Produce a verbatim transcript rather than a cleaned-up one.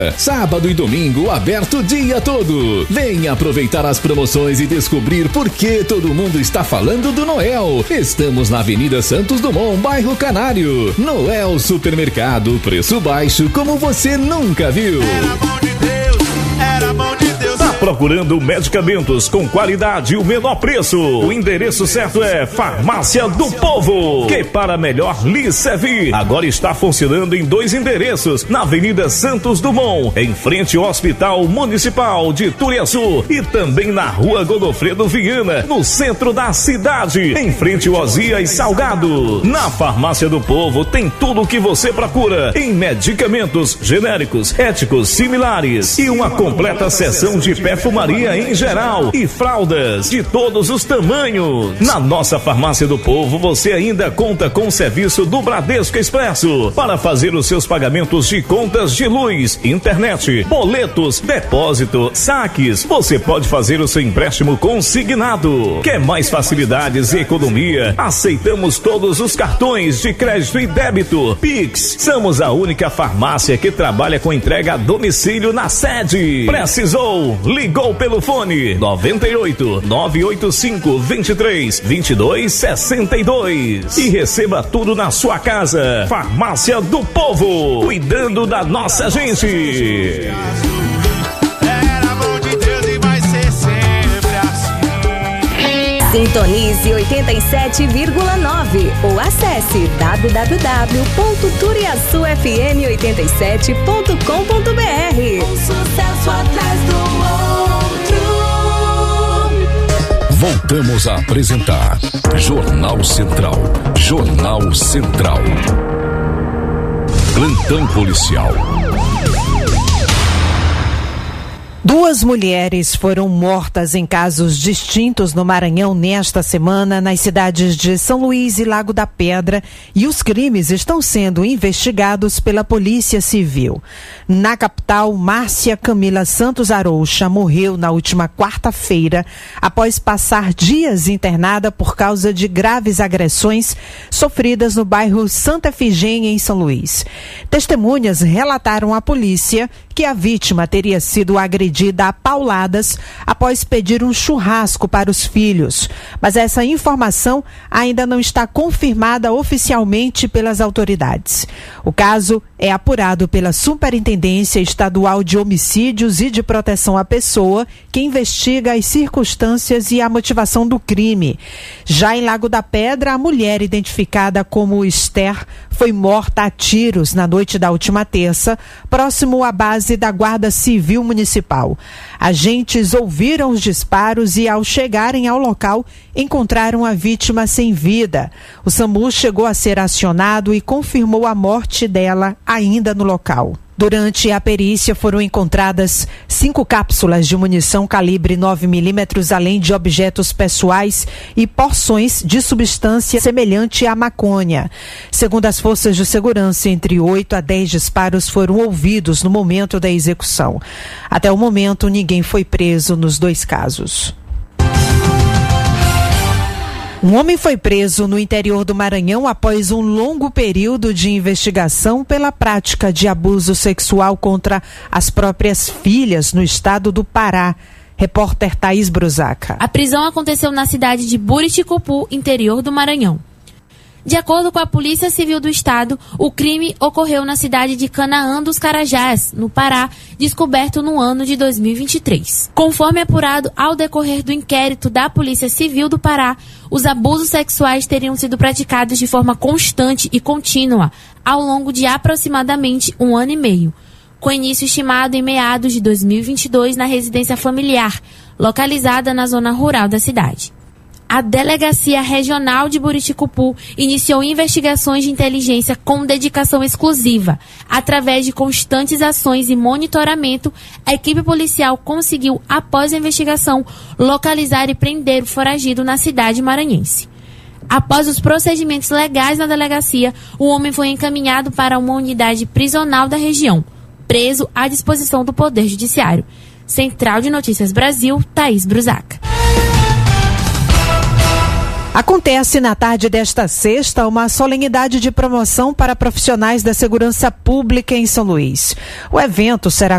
Sábado e domingo aberto o dia todo. Venha aproveitar as promoções e descobrir por que todo mundo está falando do Noel. Estamos na Avenida Santos Dumont, bairro Canário. Noel Supermercado, preço baixo como você nunca viu. Era bom de Deus, era bom de Deus. Tá procurando medicamentos com qualidade e o menor preço? O endereço certo é Farmácia do Povo, que para melhor lhe servir, agora está funcionando em dois endereços, na Avenida Santos Dumont, em frente ao Hospital Municipal de Turiaçu, e também na Rua Godofredo Viana, no centro da cidade, em frente ao Osias Salgado. Na Farmácia do Povo tem tudo o que você procura em medicamentos genéricos, éticos, similares e uma completa seção de perfumaria em geral e fraldas de todos os tamanhos. Na nossa Farmácia do Povo você ainda conta com o serviço do Bradesco Expresso para fazer os seus pagamentos de contas de luz, internet, boletos, depósito, saques. Você pode fazer o seu empréstimo consignado. Quer mais facilidades e economia? Aceitamos todos os cartões de crédito e débito. Pix. Somos a única farmácia que trabalha com entrega a domicílio na sede. Precisou? Ligou pelo fone noventa e oito, nove oito cinco, vinte e três, vinte e dois, sessenta e dois e receba tudo na sua casa. Farmácia do Povo, cuidando da nossa gente. Era bom de Deus e vai ser sempre assim. Sintonize oitenta e sete vírgula nove ou acesse w w w ponto turiaçu f m oitenta e sete ponto com ponto b r. Um sucesso atrás do outro. Voltamos a apresentar Jornal Central. Jornal Central. Plantão policial. Duas mulheres foram mortas em casos distintos no Maranhão nesta semana, nas cidades de São Luís e Lago da Pedra, e os crimes estão sendo investigados pela Polícia Civil. Na capital, Márcia Camila Santos Arouxa morreu na última quarta-feira, após passar dias internada por causa de graves agressões sofridas no bairro Santa Efigênia, em São Luís. Testemunhas relataram à polícia que a vítima teria sido agredida a pauladas após pedir um churrasco para os filhos. Mas essa informação ainda não está confirmada oficialmente pelas autoridades. O caso é apurado pela Superintendência Estadual de Homicídios e de Proteção à Pessoa, que investiga as circunstâncias e a motivação do crime. Já em Lago da Pedra, a mulher identificada como Esther foi morta a tiros na noite da última terça, próximo à base da Guarda Civil Municipal. Agentes ouviram os disparos e, ao chegarem ao local, encontraram a vítima sem vida. O SAMU chegou a ser acionado e confirmou a morte dela ainda no local. Durante a perícia foram encontradas cinco cápsulas de munição calibre nove milímetros, além de objetos pessoais e porções de substância semelhante à maconha. Segundo as forças de segurança, entre oito a dez disparos foram ouvidos no momento da execução. Até o momento, ninguém foi preso nos dois casos. Um homem foi preso no interior do Maranhão após um longo período de investigação pela prática de abuso sexual contra as próprias filhas no estado do Pará. Repórter Thaís Brusaca. A prisão aconteceu na cidade de Buriticupu, interior do Maranhão. De acordo com a Polícia Civil do Estado, o crime ocorreu na cidade de Canaã dos Carajás, no Pará, descoberto no ano de dois mil e vinte e três. Conforme apurado ao decorrer do inquérito da Polícia Civil do Pará, os abusos sexuais teriam sido praticados de forma constante e contínua ao longo de aproximadamente um ano e meio, com início estimado em meados de dois mil e vinte e dois na residência familiar, localizada na zona rural da cidade. A Delegacia Regional de Buriticupu iniciou investigações de inteligência com dedicação exclusiva. Através de constantes ações e monitoramento, a equipe policial conseguiu, após a investigação, localizar e prender o foragido na cidade maranhense. Após os procedimentos legais na delegacia, o homem foi encaminhado para uma unidade prisional da região, preso à disposição do Poder Judiciário. Central de Notícias Brasil, Thaís Brusaca. Acontece na tarde desta sexta uma solenidade de promoção para profissionais da segurança pública em São Luís. O evento será